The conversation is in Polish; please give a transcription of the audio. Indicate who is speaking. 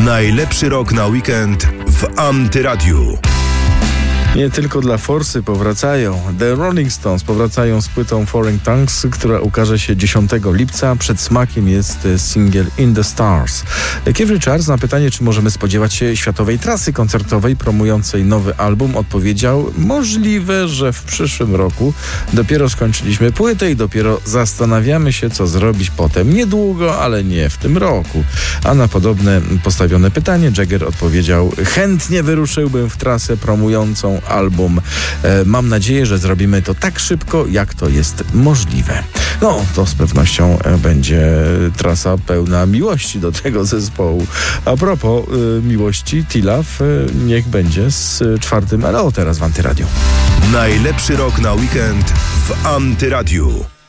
Speaker 1: Najlepszy rok na weekend w Antyradiu.
Speaker 2: Nie tylko dla forsy powracają. The Rolling Stones powracają z płytą Foreign Tongues, która ukaże się 10 lipca. Przed smakiem jest singiel In the Stars. Keith Richards na pytanie, czy możemy spodziewać się światowej trasy koncertowej promującej nowy album, odpowiedział: możliwe, że w przyszłym roku. Dopiero skończyliśmy płytę i dopiero zastanawiamy się, co zrobić potem. Niedługo, ale nie w tym roku. A na podobne postawione pytanie Jagger odpowiedział: chętnie wyruszyłbym w trasę promującą album. Mam nadzieję, że zrobimy to tak szybko, jak to jest możliwe. No, to z pewnością będzie trasa pełna miłości do tego zespołu. A propos miłości, T-Love niech będzie z 4. LO teraz w Antyradiu.
Speaker 1: Najlepszy rok na weekend w Antyradiu.